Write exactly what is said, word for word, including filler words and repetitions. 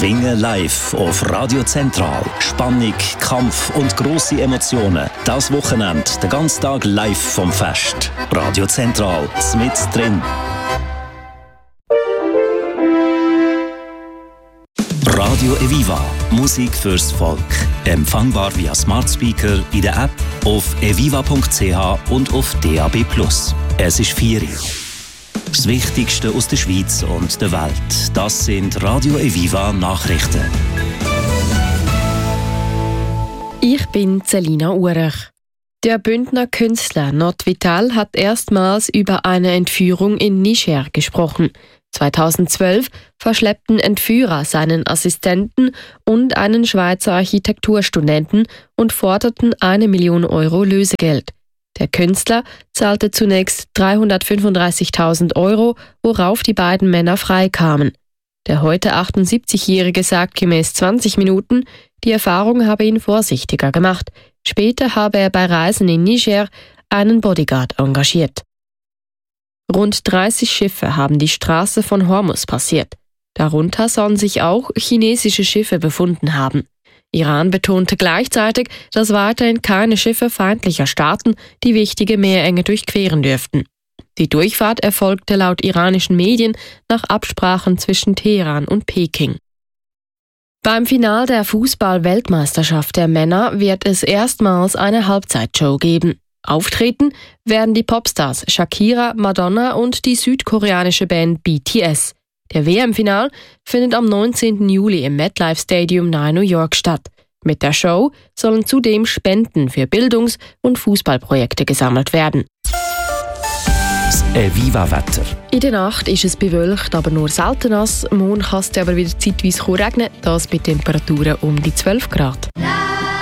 Schwingen live auf Radio Zentral. Spannung, Kampf und grosse Emotionen. Das Wochenende, den ganzen Tag live vom Fest. Radio Zentral, mit drin. Radio Eviva. Musik fürs Volk. Empfangbar via Smart Speaker, in der App, auf eviva punkt c h und auf D A B plus. Es ist vier Uhr. Das Wichtigste aus der Schweiz und der Welt. Das sind Radio Eviva Nachrichten. Ich bin Celina Urech. Der Bündner Künstler Not Vital hat erstmals über eine Entführung in Niger gesprochen. zweitausendzwölf verschleppten Entführer seinen Assistenten und einen Schweizer Architekturstudenten und forderten eine Million Euro Lösegeld. Der Künstler zahlte zunächst dreihundertfünfunddreißigtausend Euro, worauf die beiden Männer freikamen. Der heute achtundsiebzigjährige sagt gemäß zwanzig Minuten, die Erfahrung habe ihn vorsichtiger gemacht. Später habe er bei Reisen in Niger einen Bodyguard engagiert. Rund dreißig Schiffe haben die Straße von Hormuz passiert. Darunter sollen sich auch chinesische Schiffe befunden haben. Iran betonte gleichzeitig, dass weiterhin keine Schiffe feindlicher Staaten die wichtige Meerenge durchqueren dürften. Die Durchfahrt erfolgte laut iranischen Medien nach Absprachen zwischen Teheran und Peking. Beim Final der Fußball-Weltmeisterschaft der Männer wird es erstmals eine Halbzeitshow geben. Auftreten werden die Popstars Shakira, Madonna und die südkoreanische Band B T S. Der W M-Final findet am neunzehnten Juli im MetLife Stadium nahe New York statt. Mit der Show sollen zudem Spenden für Bildungs- und Fußballprojekte gesammelt werden. Das Eviva-Wetter. In der Nacht ist es bewölkt, aber nur selten nass. Morgen kann es aber wieder zeitweise regnen, das bei Temperaturen um die zwölf Grad.